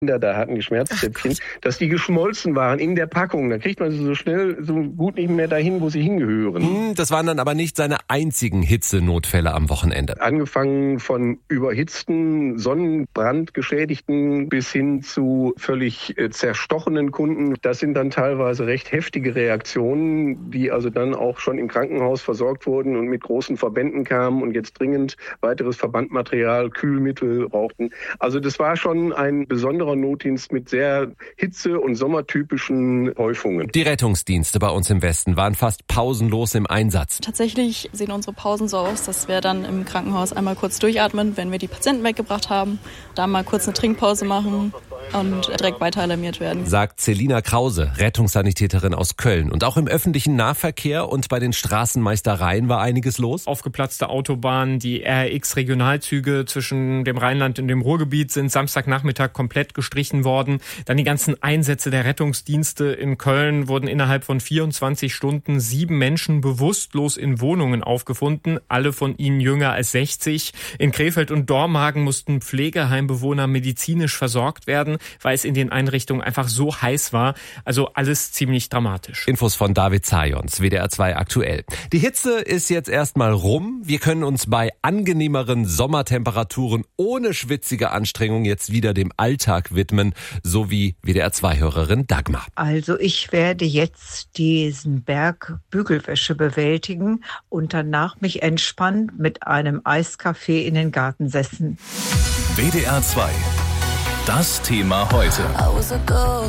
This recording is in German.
Da hatten die Schmerzzäpfchen, dass die geschmolzen waren in der Packung. Da kriegt man sie so schnell, so gut nicht mehr dahin, wo sie hingehören. Das waren dann aber nicht seine einzigen Hitzenotfälle am Wochenende. Angefangen von überhitzten, Sonnenbrandgeschädigten bis hin zu völlig zerstochenen Kunden. Das sind dann teilweise recht heftige Reaktionen, die also dann auch schon im Krankenhaus versorgt wurden und mit großen Verbänden kamen und jetzt dringend weiteres Verbandmaterial, Kühlmittel brauchten. Also das war schon ein besonderer Notdienst mit sehr hitze- und sommertypischen Häufungen. Die Rettungsdienste bei uns im Westen waren fast pausenlos im Einsatz. Tatsächlich sehen unsere Pausen so aus, dass wir dann im Krankenhaus einmal kurz durchatmen, wenn wir die Patienten weggebracht haben, da mal kurz eine Trinkpause machen und direkt weiter alarmiert werden. Sagt Celina Krause, Rettungssanitäterin aus Köln. Und auch im öffentlichen Nahverkehr und bei den Straßenmeistereien war einiges los. Aufgeplatzte Autobahnen, die RX-Regionalzüge zwischen dem Rheinland und dem Ruhrgebiet sind Samstagnachmittag komplett gestrichen worden. Dann die ganzen Einsätze der Rettungsdienste in Köln wurden innerhalb von 24 Stunden 7 Menschen bewusstlos in Wohnungen aufgefunden, alle von ihnen jünger als 60. In Krefeld und Dormagen mussten Pflegeheimbewohner medizinisch versorgt werden, weil es in den Einrichtungen einfach so heiß war. Also alles ziemlich dramatisch. Infos von David Zajons, WDR 2 aktuell. Die Hitze ist jetzt erstmal rum. Wir können uns bei angenehmeren Sommertemperaturen ohne schwitzige Anstrengung jetzt wieder dem Alltag widmen, so wie WDR 2-Hörerin Dagmar. Also ich werde jetzt diesen Berg Bügelwäsche bewältigen und danach mich entspannt mit einem Eiskaffee in den Garten setzen. WDR 2. Das Thema heute.